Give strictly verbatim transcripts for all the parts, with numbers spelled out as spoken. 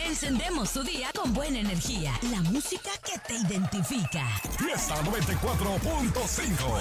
Encendemos tu día con buena energía. La música que te identifica. Fiesta noventa y cuatro punto cinco.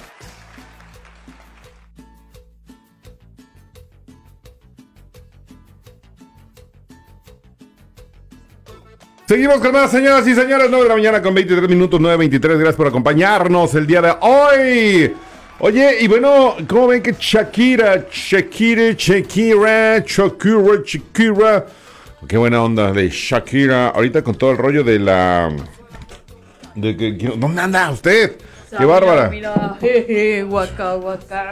Seguimos con más, señoras y señores. nueve de la mañana con veintitrés minutos, nueve veintitrés. Gracias por acompañarnos el día de hoy. Oye, y bueno, ¿cómo ven que Shakira, Shakira, Shakira, Shakira, Shakira? Qué buena onda de Shakira. Ahorita con todo el rollo de la... De que, ¿dónde anda usted? ¡Qué bárbara! Mira, jeje, guaca, guaca.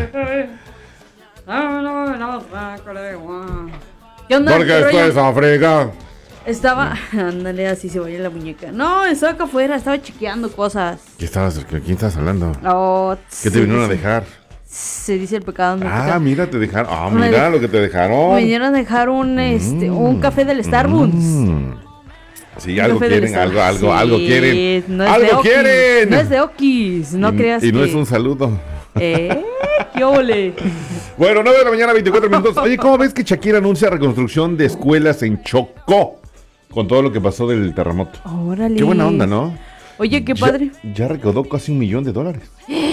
¿Qué onda? Porque esto es África. Estaba, ándale, así se vaya la muñeca. No, estaba acá afuera, estaba chequeando cosas. ¿Qué estabas, ¿Quién estabas hablando? Oh, ¿Qué te vinieron a dejar? Se dice el pecado. No Ah, peca. mira, te dejaron. Ah, mira lo que te dejaron. Me vinieron a dejar un, este, Mm, un café del Starbucks. Mm. Sí, Un algo café del quieren, algo, Starbucks. algo, Sí, algo quieren. no es de ¡Algo Okis, quieren! No es de Okis, no y, creas y que... no es un saludo. ¿Eh? ¿Qué ole? Bueno, nueve de la mañana, veinticuatro minutos. Oye, ¿cómo ves que Shakira anuncia reconstrucción de escuelas en Chocó? Con todo lo que pasó del terremoto. Órale. Qué buena onda, ¿no? Oye, qué Ya- padre. Ya, recaudó casi un millón de dólares.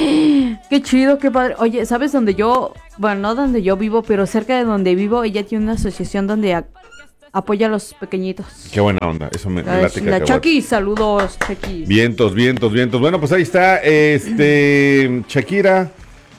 Qué chido, qué padre. Oye, ¿sabes dónde yo, bueno, no donde yo vivo, pero cerca de donde vivo, ella tiene una asociación donde a- apoya a los pequeñitos? Qué buena onda. Eso me, me La, late la cacahuate. Chucky, saludos, Chucky. Vientos, vientos, vientos. Bueno, pues ahí está. Este Shakira,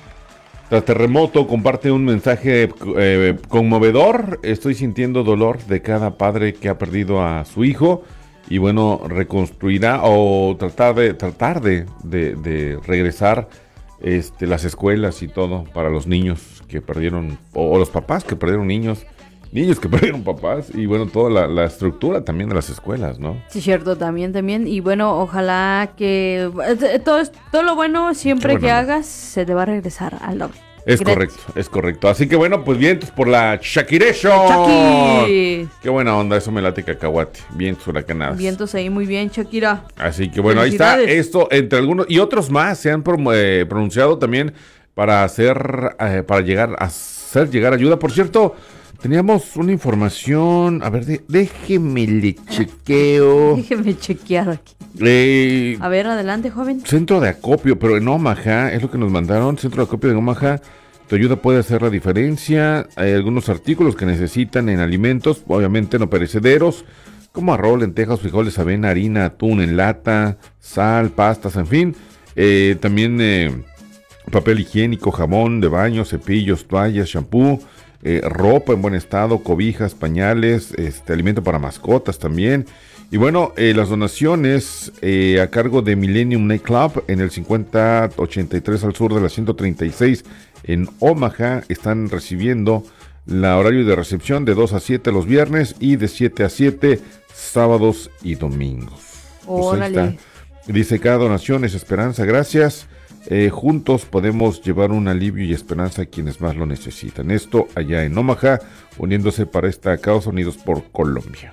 tras terremoto, comparte un mensaje eh, conmovedor. Estoy sintiendo dolor de cada padre que ha perdido a su hijo. Y bueno, reconstruirá o tratar de tratar de, de, de regresar este, las escuelas y todo para los niños que perdieron, o, o los papás que perdieron niños, niños que perdieron papás, y bueno, toda la, la estructura también de las escuelas, ¿no? Sí, cierto, también, también. Y bueno, ojalá que eh, todo, es- todo lo bueno siempre Qué que buena hagas se te va a regresar al doble. Es Gracias. correcto, es correcto. Así que bueno, pues vientos por la Shakiration. Chucky. Qué buena onda, eso me late cacahuate. Vientos huracanados. Vientos ahí, muy bien, Shakira. Así que bueno, ahí está Felicidades. esto, entre algunos y otros más se han prom- eh, pronunciado también para hacer, eh, para llegar a hacer llegar ayuda. Por cierto, teníamos una información, a ver, de- déjeme le chequeo. Déjeme chequear aquí. Eh, A ver, adelante, joven. Centro de acopio, pero en Omaha, es lo que nos mandaron. Centro de acopio de Omaha, tu ayuda puede hacer la diferencia. Hay algunos artículos que necesitan en alimentos, obviamente no perecederos, como arroz, lentejas, frijoles, avena, harina, atún en lata, sal, pastas, en fin. Eh, también eh, papel higiénico, jabón de baño, cepillos, toallas, shampoo, eh, ropa en buen estado, cobijas, pañales, este, alimento para mascotas también. Y bueno, eh, las donaciones eh, a cargo de Millennium Night Club en el cincuenta ochenta y tres al sur de la ciento treinta y seis en Omaha están recibiendo la horario de recepción de dos a siete los viernes y de siete a siete sábados y domingos. Pues ahí Órale. está. Dice, cada donación es esperanza, gracias. Eh, juntos podemos llevar un alivio y esperanza a quienes más lo necesitan. Esto allá en Omaha, uniéndose para esta causa, Unidos por Colombia.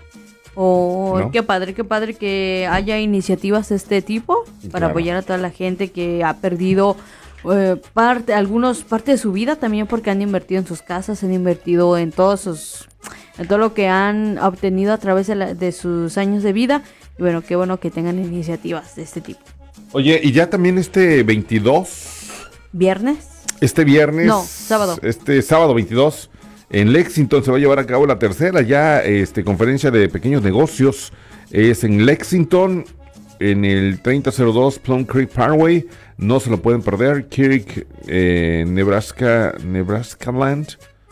Oh, ¿No? qué padre, qué padre que haya iniciativas de este tipo para Claro. apoyar a toda la gente que ha perdido eh, parte, algunos parte de su vida también porque han invertido en sus casas, han invertido en todos sus, en todo lo que han obtenido a través de, la- de sus años de vida. Y bueno, qué bueno que tengan iniciativas de este tipo. Oye, y ya también este veintidós, ¿Viernes? este viernes, No, sábado. este sábado veintidós, en Lexington se va a llevar a cabo la tercera ya este conferencia de pequeños negocios. Es en Lexington, en el treinta cero dos Plum Creek Parkway. No se lo pueden perder. Kirk, eh, Nebraska, Nebraska Land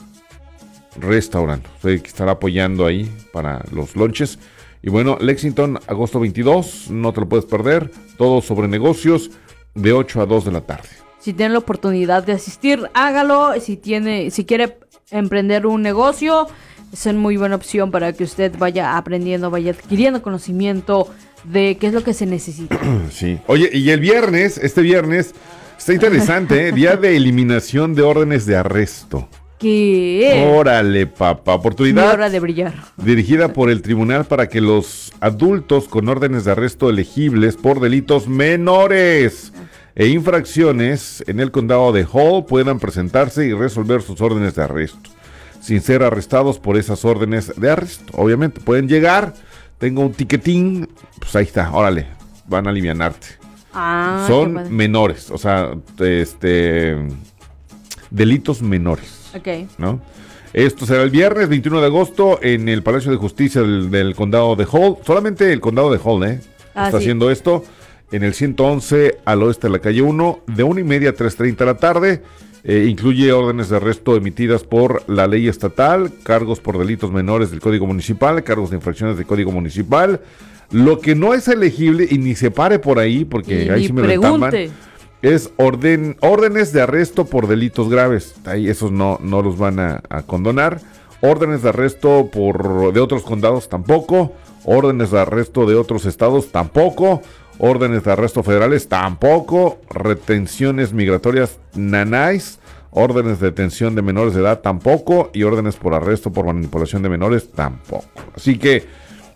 Restaurant. O sea, que estará apoyando ahí para los lunches. Y bueno, Lexington, agosto veintidós, no te lo puedes perder. Todo sobre negocios de ocho a dos de la tarde. Si tiene la oportunidad de asistir, hágalo. Si tiene, si quiere emprender un negocio, es una muy buena opción para que usted vaya aprendiendo, vaya adquiriendo conocimiento de qué es lo que se necesita. Sí. Oye, y el viernes, este viernes, está interesante, ¿eh? Día de eliminación de órdenes de arresto. ¿Qué? Órale, papá. Mi Oportunidad hora de brillar. dirigida por el tribunal para que los adultos con órdenes de arresto elegibles por delitos menores e infracciones en el condado de Hall puedan presentarse y resolver sus órdenes de arresto. sin ser arrestados por esas órdenes de arresto. Obviamente pueden llegar, tengo un tiquetín, pues ahí está, órale, van a alivianarte. Ah, Son menores, o sea, este delitos menores. Ok. ¿No? Esto será el viernes veintiuno de agosto en el Palacio de Justicia del, del Condado de Hall. Solamente el Condado de Hall, ¿eh? Ah, Está sí. haciendo esto en el ciento once al oeste de la calle uno, de una y media a tres treinta de la tarde. Eh, incluye órdenes de arresto emitidas por la ley estatal, cargos por delitos menores del Código Municipal, cargos de infracciones del Código Municipal. Lo que no es elegible, y ni se pare por ahí, porque Y ahí ni sí me lo entaman, pregunte. es orden, órdenes de arresto por delitos graves. Ahí esos no, no los van a, a condonar. Órdenes de arresto por de otros condados tampoco. Órdenes de arresto de otros estados tampoco. Órdenes de arresto federales tampoco. Retenciones migratorias nanáis. Órdenes de detención de menores de edad tampoco. Y órdenes por arresto por manipulación de menores tampoco. Así que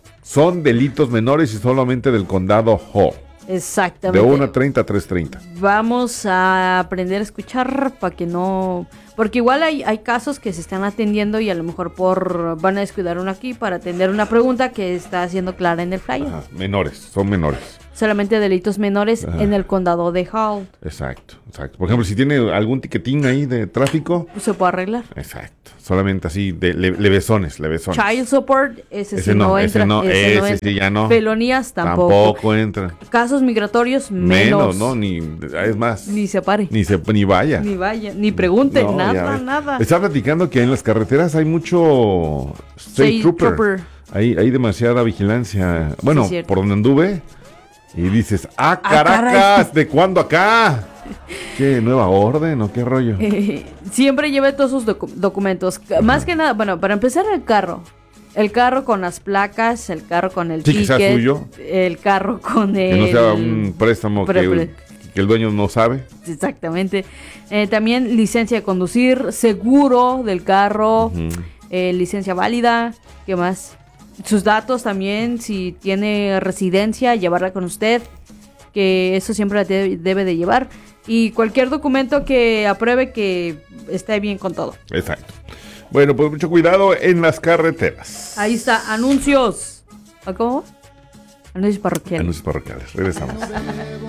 son delitos menores y solamente del condado Hall. Exactamente. De una treinta a tres treinta. Vamos a aprender a escuchar para que no... Porque igual hay, hay casos que se están atendiendo y a lo mejor por van a descuidar uno aquí para atender una pregunta que está siendo clara en el flyer. Ajá, menores, son menores. Solamente delitos menores Ajá. en el condado de Hall. Exacto, exacto. Por ejemplo, si tiene algún tiquetín ahí de tráfico, Se puede arreglar. exacto. Solamente así de le- levesones, levesones. Child support, ese, Ese sí no, no, ese entra. no, ese no ese entra. sí ya no. Felonías tampoco. Tampoco entra. Casos migratorios Menos, menos. ¿no? Ni, es más, Ni se pare. ni se ni vaya. Ni vaya, ni pregunte, No, ya nada, ves. nada. Estaba platicando que en las carreteras hay mucho state State trooper. trooper. Hay, hay demasiada vigilancia. Bueno, cierto. por donde anduve. Y dices, ¡ah, Ah, Caracas! caray. ¿De cuándo acá? ¿Qué nueva orden o qué rollo? Eh, siempre lleve todos sus docu- documentos. C- Más que nada, bueno, para empezar el carro. El carro con las placas, el carro con el Sí, que sea ticket, suyo. el carro con el... Que no sea un préstamo pre- que, pre- que el dueño no sabe. Exactamente. Eh, también licencia de conducir, seguro del carro, Ujú. eh, licencia válida, ¿qué más? Sus datos también, si tiene residencia, llevarla con usted, que eso siempre la de- debe de llevar. Y cualquier documento que apruebe que esté bien con todo. Exacto. Bueno, pues mucho cuidado en las carreteras. Ahí está, anuncios. ¿A ¿Cómo? Anuncios parroquiales. Anuncios parroquiales. Regresamos.